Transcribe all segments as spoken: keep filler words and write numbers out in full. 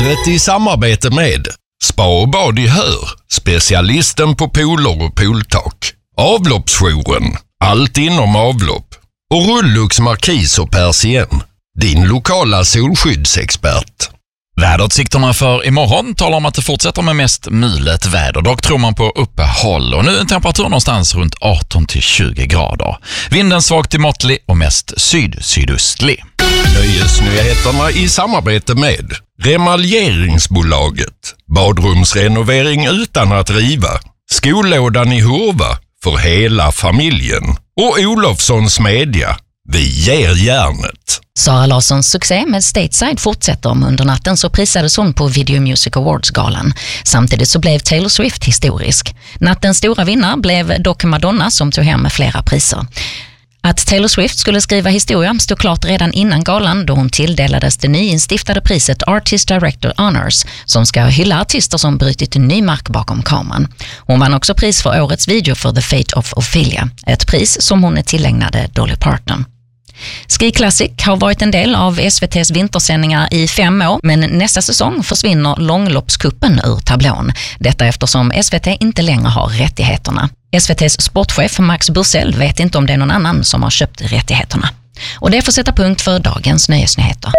Vädret i samarbete med Spa och bad i Hör, specialisten på pooler och pooltak. Avloppsjouren, allt inom avlopp. Och Rullux Markis och Persien, din lokala solskyddsexpert. Väderutsikterna för imorgon talar om att det fortsätter med mest mulet väder. Dock tror man på uppehåll och nu är en temperatur någonstans runt arton till tjugo grader. Vinden svag till måttlig och mest syd-sydöstlig. Nöjesnyheterna i samarbete med Remaljeringsbolaget. Badrumsrenovering utan att riva. Skollådan i Hurva för hela familjen. Och Olofssons Media. Vi ger järnet. Sara Larssons succé med Stateside fortsätter. Om under natten så prisades hon på Video Music Awards-galan. Samtidigt så blev Taylor Swift historisk. Nattens stora vinnare blev dock Madonna som tog hem med flera priser. Att Taylor Swift skulle skriva historia stod klart redan innan galan då hon tilldelades det nyinstiftade priset Artist Director Honors som ska hylla artister som brutit ny mark bakom kameran. Hon vann också pris för årets video för The Fate of Ophelia, ett pris som hon är tillägnade Dolly Parton. Ski Classic har varit en del av S V T:s vintersändningar i fem år men nästa säsong försvinner långloppskuppen ur tablån. Detta eftersom S V T inte längre har rättigheterna. S V T:s sportchef Max Bursell vet inte om det är någon annan som har köpt rättigheterna. Och det får sätta punkt för dagens nöjesnyheter.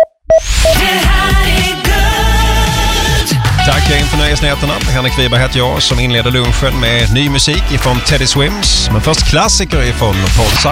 Tack inför nöjesnyheterna. Henrik Wiberg heter jag som inleder lunchen med ny musik ifrån Teddy Swims. Men först klassiker ifrån Paul Simon.